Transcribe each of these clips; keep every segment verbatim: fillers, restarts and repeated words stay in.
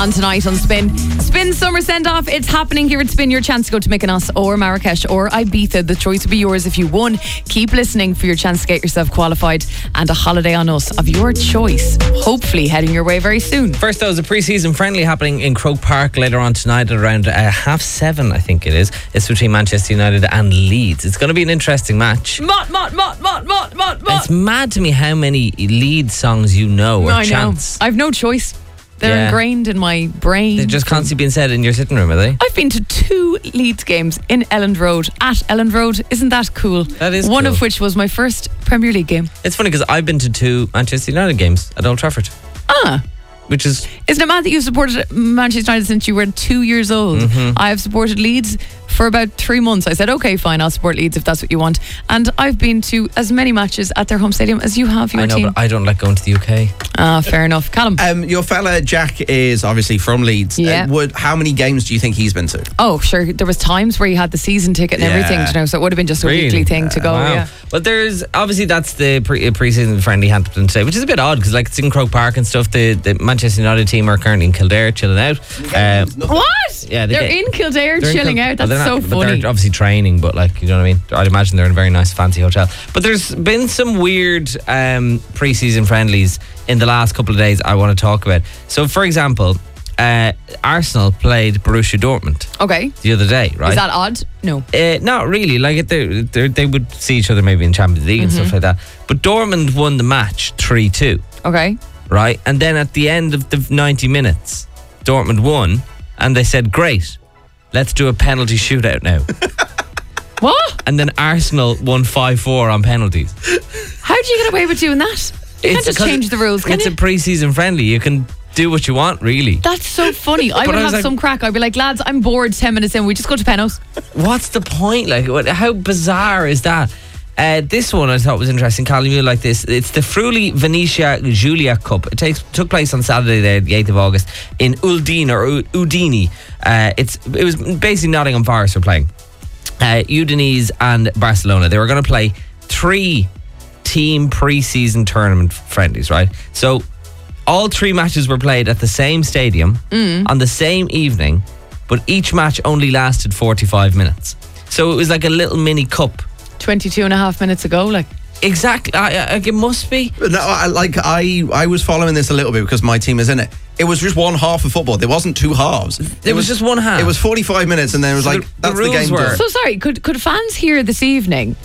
on tonight on Spin. Spin Summer Send-Off. It's happening here at Spin. Your chance to go to Mykonos or Marrakesh or Ibiza. The choice will be yours if you won. Keep listening for your chance to get yourself qualified and a holiday on us of your choice. Hopefully heading your way very soon. First, though, is a pre-season friendly happening in Croke Park later on tonight at around uh, half seven, I think it is. It's between Manchester United and Leeds. It's going to be an interesting match. Mott, Mott, Mott, Mott, Mott, Mott, Mott. It's mad to me how many Leeds songs you know or I know. chants. I've no choice. They're Yeah. ingrained in my brain. They're just constantly being said in your sitting room, are they? I've been to two Leeds games in Elland Road, at Elland Road. Isn't that cool? That is One cool. of which was my first Premier League game. It's funny because I've been to two Manchester United games at Old Trafford, Ah. which is... Isn't it mad that you've supported Manchester United since you were two years old? Mm-hmm. I have supported Leeds for about three months. I said, okay, fine, I'll support Leeds if that's what you want. And I've been to as many matches at their home stadium as you have, your I know, team. but I don't like going to the U K. Ah, fair enough. Callum. Um, your fella Jack is obviously from Leeds. Yeah. Uh, would how many games do you think he's been to? Oh, sure. There was times where you had the season ticket and Yeah. everything, you know, so it would have been just a Really? weekly thing to go. Wow. Yeah. But there's obviously that's the pre- pre-season friendly happening today, which is a bit odd because like it's in Croke Park and stuff. The, the Manchester United team are currently in Kildare chilling out. Um, What? Yeah, they they're get- in Kildare they're in chilling Kil- out. well, That's they're so not- but funny. They're obviously training, but like you know what I mean. I'd imagine they're in a very nice fancy hotel. But there's been some weird um, pre-season friendlies in the last couple of days I want to talk about. So, for example, uh, Arsenal played Borussia Dortmund Okay. the other day, right? Is that odd? No. Uh, not really. Like it, they're, they're, they would see each other maybe in Champions League and Mm-hmm. stuff like that. But Dortmund won the match three two, Okay. right? And then at the end of the ninety minutes, Dortmund won, and they said, "Great, let's do a penalty shootout now." What? And then Arsenal won five four on penalties. How did you get away with doing that? You can't just 'cause change the rules, can It's you? a pre-season friendly. You can do what you want, really. That's so funny. I But would I was have like- some crack. I'd be like, lads, I'm bored ten minutes in. We just go to Penos. What's the point? Like, what, how bizarre is that? Uh, this one I thought was interesting. Colin, you like this? It's the Friuli Venetia Giulia Cup. It takes took place on Saturday, there, the eighth of August, in Udine or U- Udine. Uh, it's it was basically Nottingham Forest were playing. Uh, Udinese and Barcelona. They were going to play three team pre-season tournament friendlies, right? So all three matches were played at the same stadium on the same evening, but each match only lasted forty-five minutes. So it was like a little mini cup. twenty-two and a half minutes ago, like. Exactly. I, I, it must be. No, I, like I, I was following this a little bit because my team is in it. It was just one half of football. There wasn't two halves. It was just one half. It was forty-five minutes, and then it was So like the- the that's the, rules game were- done. So sorry, could could fans here this evening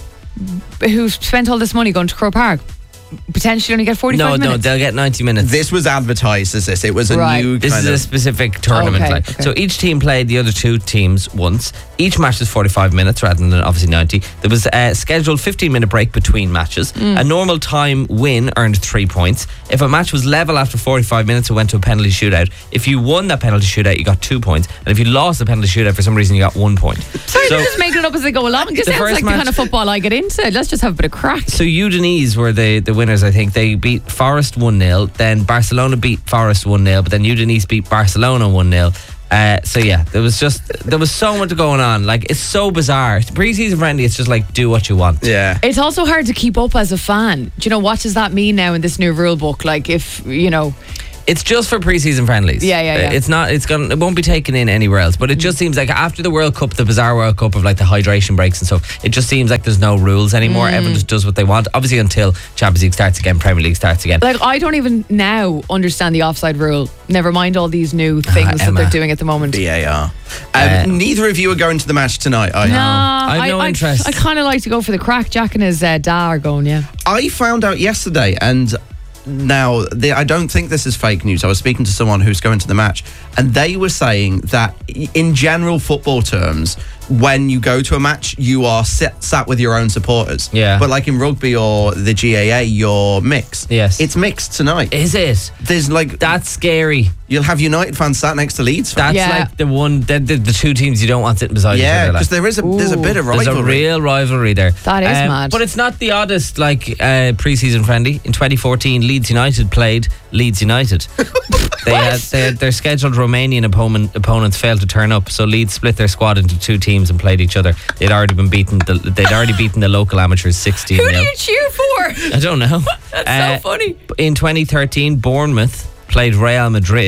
who spent all this money going to Croke Park potentially only get forty-five No, no, minutes? they'll get ninety minutes. This was advertised as this. It was a Right. new This kind is a of. specific tournament. Okay, like. okay. So each team played the other two teams once. Each match was forty-five minutes rather than obviously ninety. There was a scheduled fifteen minute break between matches. Mm. A normal time win earned three points. If a match was level after forty-five minutes, it went to a penalty shootout. If you won that penalty shootout, you got two points. And if you lost the penalty shootout for some reason, you got one point. Sorry, so, they're just making it up as they go along. This The sounds first like match- the kind of football I get into. Let's just have a bit of crack. So Udinese were the, the winners, I think. They beat Forest one nil. Then Barcelona beat Forest one nil. But then Udinese beat Barcelona one nil. Uh, so yeah, there was just there was so much going on. Like it's so bizarre. Pre-season friendly, it's just like do what you want. Yeah. It's also hard to keep up as a fan. Do you know, what does that mean now in this new rule book? Like if, you know... It's just for pre-season friendlies. Yeah, yeah, yeah. Uh, It's not. It's gonna. It won't be taken in anywhere else. But it just seems like after the World Cup, the bizarre World Cup of like the hydration breaks and stuff, it just seems like there's no rules anymore. Mm. Everyone just does what they want. Obviously, until Champions League starts again, Premier League starts again. Like, I don't even now understand the offside rule. Never mind all these new things that Emma. they're doing at the moment. V A R. Um, Uh, neither of you are going to the match tonight, are you? Nah, I have no I, interest. I, kind of like to go for the crack. Jack and his uh, dad are going, yeah. I found out yesterday, and now the, I don't think this is fake news. I was speaking to someone who's going to the match, and they were saying that in general football terms, when you go to a match, you are sit, sat with your own supporters. Yeah. But like in rugby or the G A A, you're mixed. Yes. It's mixed tonight. Is it? There's like That's scary. you'll have United fans sat next to Leeds fans. That's Yeah. like the one. The, the, the two teams you don't want sitting beside each yeah, other. Like. because there is a there's a bit of There's rivalry. a real rivalry there. That is Um, mad. But it's not the oddest like uh, pre-season friendly. In twenty fourteen, Leeds United played Leeds United. they, had, they had their scheduled Romanian opponent, opponents failed to turn up, so Leeds split their squad into two teams and played each other. They'd already been beaten. The, they'd already beaten the local amateurs sixteen Who do nil. you cheer for? I don't know. That's Uh, so funny. In twenty thirteen, Bournemouth played Real Madrid.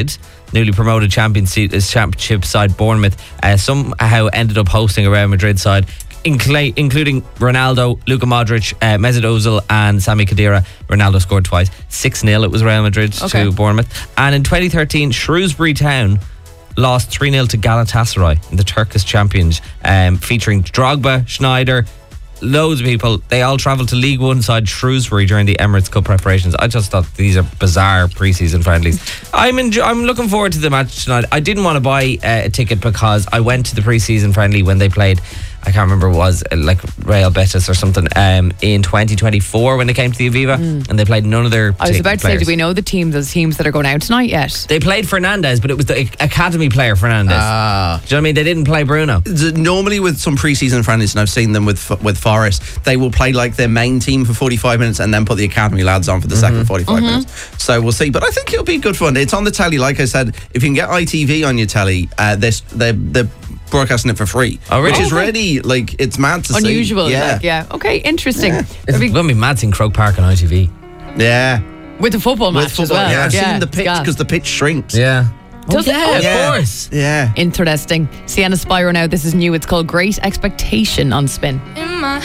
newly promoted championship, championship side Bournemouth uh, somehow ended up hosting a Real Madrid side, incl- including Ronaldo, Luka Modric, uh, Mesut Ozil and Sami Khedira. Ronaldo scored twice. six nil it was Real Madrid Okay. to Bournemouth. And in twenty thirteen, Shrewsbury Town lost three nil to Galatasaray in the Turkish Champions, um, featuring Drogba, Schneider, loads of people. They all travelled to League One side Shrewsbury during the Emirates Cup preparations. I just thought these are bizarre pre-season friendlies. I'm enjo- I'm looking forward to the match tonight. I didn't want to buy uh, a ticket because I went to the pre-season friendly when they played, I can't remember what it was, uh, like Real Betis or something, um, in twenty twenty-four when they came to the Aviva, Mm. and they played none of their I was about to say, players. do we know the team, those teams that are going out tonight yet? They played Fernandez, but it was the academy player Fernandez. Ah. Do you know what I mean? They didn't play Bruno. The- Normally with some pre-season friendlies, and I've seen them with with Forest, they will play like their main team for forty-five minutes and then put the academy lads on for the second forty-five minutes. So we'll see. But I think it'll be good fun. It's on the telly, like I said. If you can get I T V on your telly, uh, this they're, they're broadcasting it for free. Oh, really? Which is Okay. really, like, it's mad to see. Unusual. Yeah. Like, yeah. Okay, interesting. It's It'll be- going to be mad seeing Croke Park on I T V. Yeah. with the football match With football, as well. yeah. I've seen the it's pitch gas. because the pitch shrinks. Yeah. Does it? yeah, Yeah. of course. Yeah. Interesting. Sienna Spyro now. This is new. It's called Great Expectation on Spin. In my